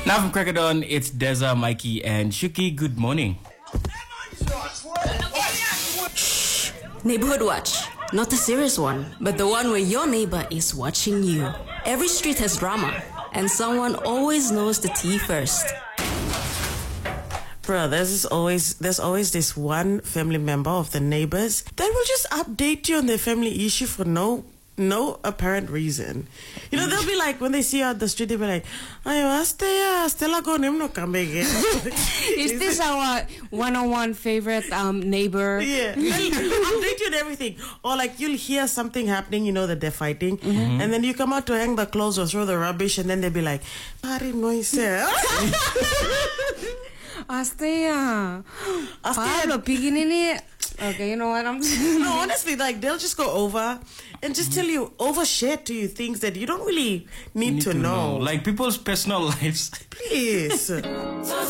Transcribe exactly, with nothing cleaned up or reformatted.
Now from Crackerdawn, it's Deza, Mikey, and Shuki. Good morning. Shh. Neighborhood watch. Not the serious one, but the one where your neighbor is watching you. Every street has drama, and someone always knows the tea first. Bro, there's always there's always this one family member of the neighbors that will just update you on their family issue for no no apparent reason. You know, they'll be like, when they see you out the street, they'll be like, "Ayo, Stella, Stella go no come again." Is this our one-on-one favorite um, neighbor? Yeah, they'll update you on everything. Or like you'll hear something happening, you know that they're fighting, mm-hmm. and then you come out to hang the clothes or throw the rubbish, and then they'll be like, "Pari noise." Astea. Pablo, pigin ini. Okay, you know what I'm saying? No, honestly, like they'll just go over and just tell you, overshare to you things that you don't really need, need to, to know. know. Like people's personal lives. Please.